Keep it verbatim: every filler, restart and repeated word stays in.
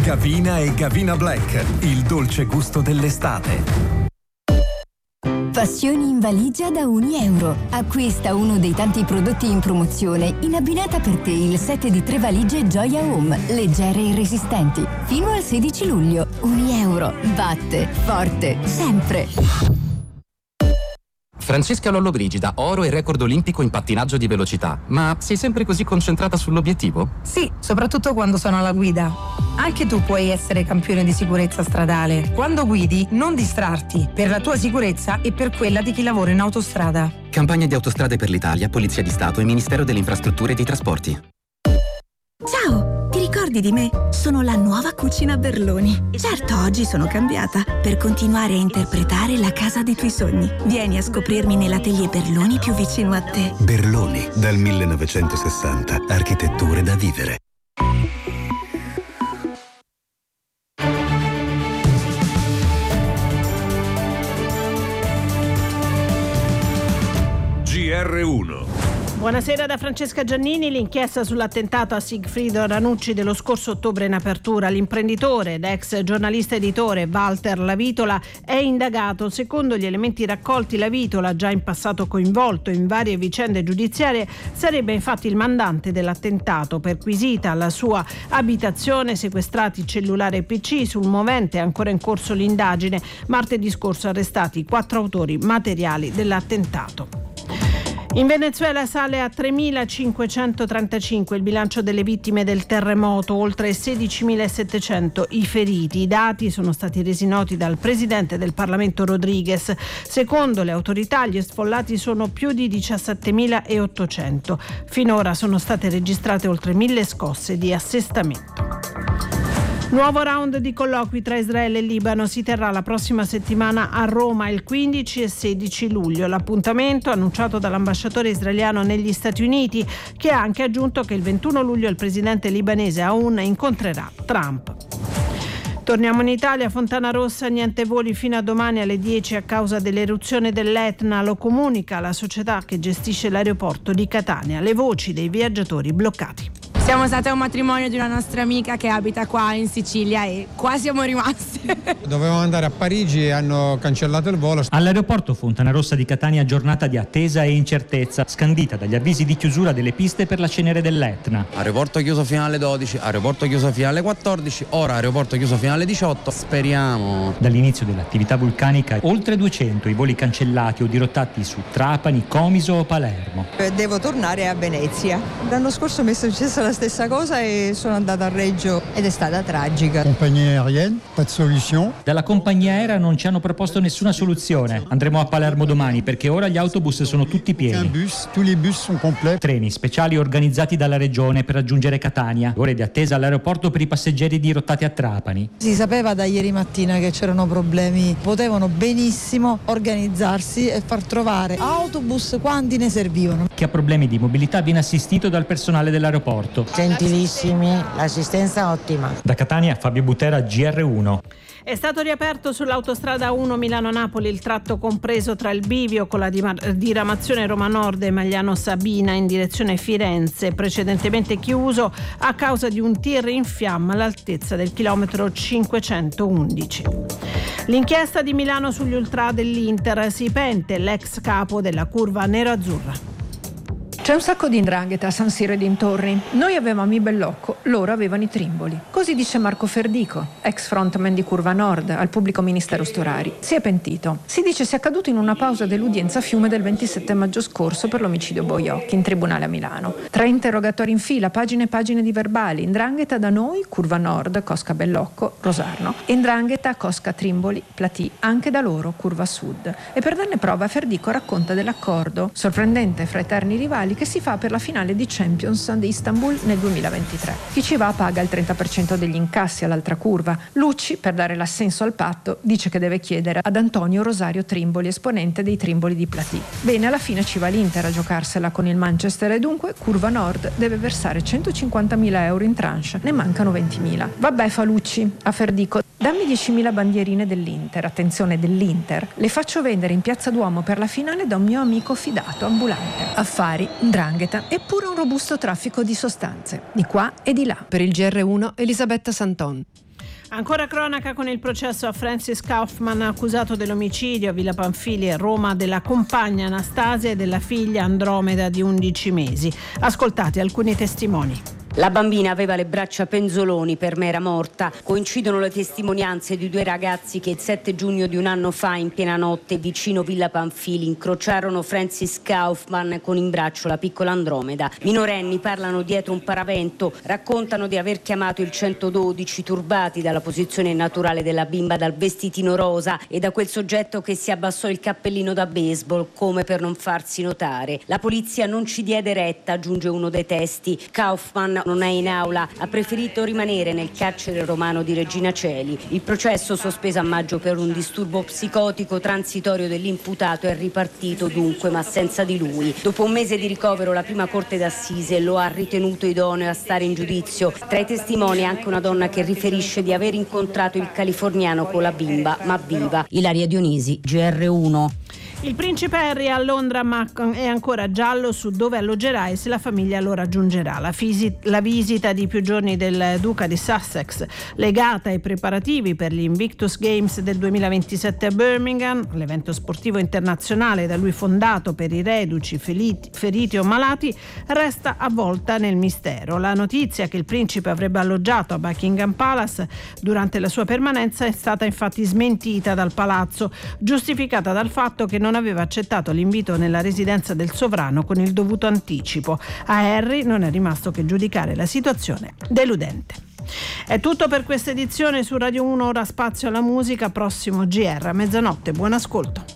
Gavina e Gavina Black, il dolce gusto dell'estate. Passioni in valigia da un euro. Acquista uno dei tanti prodotti in promozione in abbinata per te il set di tre valigie Gioia Home, leggere e resistenti. Fino al sedici luglio. Un euro. Batte forte sempre. Francesca Lollobrigida, oro e record olimpico in pattinaggio di velocità. Ma sei sempre così concentrata sull'obiettivo? Sì, soprattutto quando sono alla guida. Anche tu puoi essere campione di sicurezza stradale. Quando guidi, non distrarti, per la tua sicurezza e per quella di chi lavora in autostrada. Campagna di Autostrade per l'Italia, Polizia di Stato e Ministero delle Infrastrutture e dei Trasporti. Ciao, ti ricordi di me? Sono la nuova cucina Berloni. Certo, oggi sono cambiata per continuare a interpretare la casa dei tuoi sogni. Vieni a scoprirmi nell'atelier Berloni più vicino a te. Berloni, dal millenovecentosessanta. Architetture da vivere. G R uno. Buonasera da Francesca Giannini. L'inchiesta sull'attentato a Sigfrido Ranucci dello scorso ottobre in apertura. L'imprenditore ed ex giornalista editore Walter Lavitola è indagato. Secondo gli elementi raccolti, Lavitola, già in passato coinvolto in varie vicende giudiziarie, sarebbe infatti il mandante dell'attentato. Perquisita la sua abitazione, sequestrati cellulare e P C, sul movente è ancora in corso l'indagine. Martedì scorso arrestati quattro autori materiali dell'attentato. In Venezuela sale a tremilacinquecentotrentacinque il bilancio delle vittime del terremoto, oltre sedicimilasettecento i feriti. I dati sono stati resi noti dal presidente del Parlamento Rodriguez. Secondo le autorità gli sfollati sono più di diciassettemilaottocento. Finora sono state registrate oltre mille scosse di assestamento. Nuovo round di colloqui tra Israele e Libano si terrà la prossima settimana a Roma, il quindici e sedici luglio. L'appuntamento annunciato dall'ambasciatore israeliano negli Stati Uniti, che ha anche aggiunto che il ventuno luglio il presidente libanese Aoun incontrerà Trump. Torniamo in Italia. Fontana Rossa, niente voli fino a domani alle dieci a causa dell'eruzione dell'Etna. Lo comunica la società che gestisce l'aeroporto di Catania. Le voci dei viaggiatori bloccati. Siamo state a un matrimonio di una nostra amica che abita qua in Sicilia e qua siamo rimasti. Dovevamo andare a Parigi e hanno cancellato il volo. All'aeroporto Fontana Rossa di Catania, giornata di attesa e incertezza, scandita dagli avvisi di chiusura delle piste per la cenere dell'Etna. Aeroporto chiuso fino alle dodici, aeroporto chiuso fino alle quattordici, ora aeroporto chiuso fino alle diciotto. Speriamo. Dall'inizio dell'attività vulcanica, oltre duecento i voli cancellati o dirottati su Trapani, Comiso o Palermo. Devo tornare a Venezia. L'anno scorso mi è successa la stessa cosa e sono andata a Reggio ed è stata tragica. Compagnie aérienne, pas de solution. Dalla compagnia aerea non ci hanno proposto nessuna soluzione. Andremo a Palermo domani perché ora gli autobus sono tutti pieni. Bus, tous les bus sont complets. Treni speciali organizzati dalla regione per raggiungere Catania. Ore di attesa all'aeroporto per i passeggeri dirottati a Trapani. Si sapeva da ieri mattina che c'erano problemi. Potevano benissimo organizzarsi e far trovare autobus quanti ne servivano. Chi ha problemi di mobilità viene assistito dal personale dell'aeroporto. Gentilissimi, l'assistenza ottima. Da Catania, Fabio Butera, G R uno. È stato riaperto sull'autostrada uno Milano-Napoli il tratto compreso tra il bivio con la diramazione Roma Nord e Magliano Sabina in direzione Firenze, precedentemente chiuso a causa di un tir in fiamma all'altezza del chilometro cinquecentoundici. L'inchiesta di Milano sugli ultra dell'Inter, si pente l'ex capo della curva nero-azzurra. C'è un sacco di 'ndrangheta a San Siro e dintorni. Noi avevamo i Bellocco, loro avevano i Trimboli. Così dice Marco Ferdico, ex frontman di Curva Nord, al pubblico ministero Storari. Si è pentito. Si dice sia accaduto in una pausa dell'udienza a Fiume del ventisette maggio scorso per l'omicidio Boiocchi in tribunale a Milano. Tre interrogatori in fila, pagine e pagine di verbali. 'Ndrangheta da noi, Curva Nord, Cosca Bellocco, Rosarno. 'Ndrangheta, Cosca Trimboli, Platì, anche da loro, Curva Sud. E per darne prova Ferdico racconta dell'accordo, sorprendente fra eterni rivali, che si fa per la finale di Champions di Istanbul nel duemilaventitré. Chi ci va paga il trenta per cento degli incassi all'altra curva. Lucci, per dare l'assenso al patto, dice che deve chiedere ad Antonio Rosario Trimboli, esponente dei Trimboli di Platì. Bene, alla fine ci va l'Inter a giocarsela con il Manchester e dunque Curva Nord deve versare centocinquantamila euro in tranche, ne mancano ventimila. Vabbè, fa Lucci a Ferdico, dammi diecimila bandierine dell'Inter, attenzione dell'Inter, le faccio vendere in Piazza Duomo per la finale da un mio amico fidato ambulante. Affari, 'ndrangheta e pure un robusto traffico di sostanze, di qua e di là. Per il G R uno, Elisabetta Santon. Ancora cronaca con il processo a Francis Kaufman, accusato dell'omicidio a Villa Pamphili e Roma della compagna Anastasia e della figlia Andromeda di undici mesi. Ascoltate alcuni testimoni. La bambina aveva le braccia penzoloni, per me era morta. Coincidono le testimonianze di due ragazzi che il sette giugno di un anno fa, in piena notte, vicino Villa Pamphili, incrociarono Francis Kaufman con in braccio la piccola Andromeda. Minorenni parlano dietro un paravento, raccontano di aver chiamato il centododici, turbati dalla posizione naturale della bimba, dal vestitino rosa e da quel soggetto che si abbassò il cappellino da baseball, come per non farsi notare. La polizia non ci diede retta, aggiunge uno dei testi. Kaufman non è in aula, ha preferito rimanere nel carcere romano di Regina Coeli. Il processo, sospeso a maggio per un disturbo psicotico transitorio dell'imputato, è ripartito dunque, ma senza di lui. Dopo un mese di ricovero la prima corte d'assise lo ha ritenuto idoneo a stare in giudizio. Tra i testimoni anche una donna che riferisce di aver incontrato il californiano con la bimba, ma viva. Ilaria Dionisi, G R uno. Il principe Harry a Londra, ma è ancora giallo su dove alloggerà e se la famiglia lo raggiungerà. La, fisi- la visita di più giorni del duca di Sussex, legata ai preparativi per gli Invictus Games del duemilaventisette a Birmingham, l'evento sportivo internazionale da lui fondato per i reduci, feriti, feriti o malati, resta avvolta nel mistero. La notizia che il principe avrebbe alloggiato a Buckingham Palace durante la sua permanenza è stata infatti smentita dal palazzo, giustificata dal fatto che non aveva accettato l'invito nella residenza del sovrano con il dovuto anticipo. A Harry non è rimasto che giudicare la situazione deludente. È tutto per questa edizione. Su Radio uno, ora spazio alla musica, prossimo G R a mezzanotte. Buon ascolto.